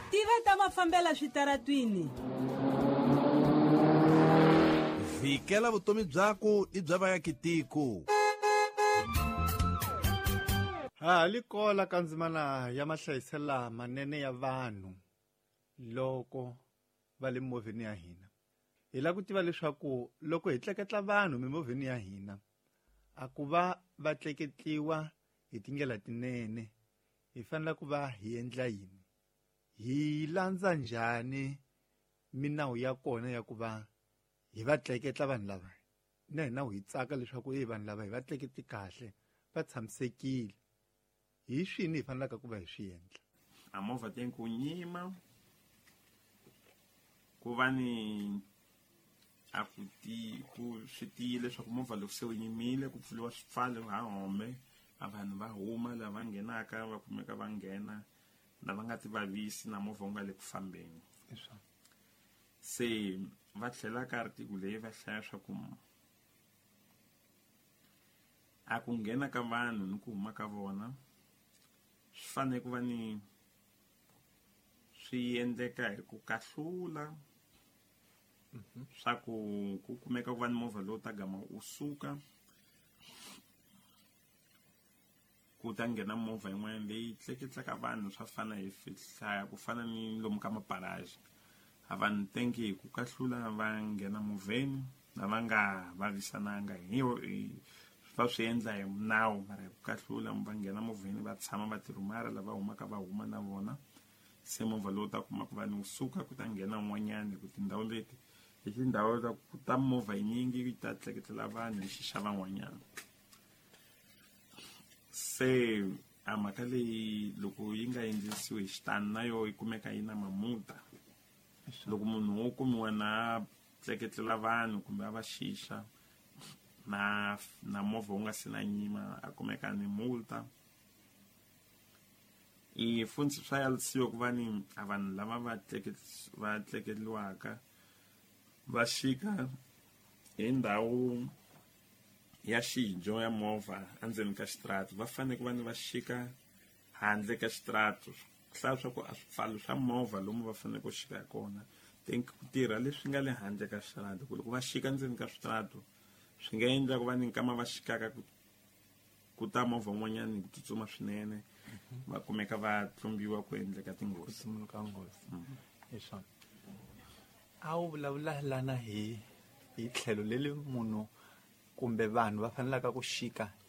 tiva ta mafambela switaratwini. Vhikela vutomi byako I bya vaakitiko. Likola kandzimana ya mahlayisela manene ya vanhu loko va le movheni ya hina. Hi la ku tiva leswaku loko hi tleketla vanhu mimovheni ya hina a ku va va tleketliwa hi tindlela tinene, hi fanele ku va hi endla yini, hi landza njhani minawu ya kona ya ku va hi va tleketla vanhu lava na hina hi tsaka leswaku vanhu lava hi va tleketi kahle va tshamisekile. Hi swini hi fanelaka ku va hi swi endla? A movha tem ku nyima ku va ni a ku swi tiyile leswaku movha loko se wu nyimile ku pfuliwa swipfalo ha home, a vanhu va huma lava nghenaka va kumeka va nghena lava nga ti vavisi na movha wu nga le ku fambeni. Se va tlhela ka article leyi va hlaya swa ku a ku nghena ka vanhu ni ku huma ka vona swi fanele ku va ni swi endleka hi ku kahlula swa ku kumeka ku va ni movha lowu ta gama u suka ku ta nghena movha yin'wana leyi tleketlaka vanhu swa fana hi hlaya ku fana ni lomu ka maparaji. A vanhu tenki hi ku kahlula va nghena movheni lava nga vavisananga va swi endla hi nawu, mara hi ku kahlula va nghena movheni va tshama va tirhumara lava humaka va huma na vona. Se movha lowu ta kuma ku va ni u suka ku ta nghena un'wanyana hi ku tindhawu leti hi tindhawu ta ku ta movha yinyingi yi ta tleketlela vanhu hi xixa van'wanyana. Se a mhaka leyi loko yi nga endlisiwi hi xitanu na yo yi kumeka yi na mamuta. Loko munhu wo kumiwa na tleketlela vanhu kumbe a va xixa na movha wu nga se na nyima a kumeka ni multa. Futhi swa yalisiwa ku va ni a vanhu lava va tleketliwaka va xika hi ndhawu ya xijo ya movha endzeni ka xitrato, va fanele ku va ni va xika handle ka xitrato. Hlaya swa ku a swipfalo swa movha lomu va fanele ku xika kona ku tirha leswi nga le handle ka xitrato. Ku loko va xika ndzeni ka xitrato swi nga endla ku va ni nkama va xikaka ku ta movha un'wanyana hi ku tsutsuma swinene va kumeka va tlumbiwa ku endleka tinghozi. Hi swona. A wu vulavula lana hi tlhelo leli munhu kumbe vanhu va fanelaka ku xika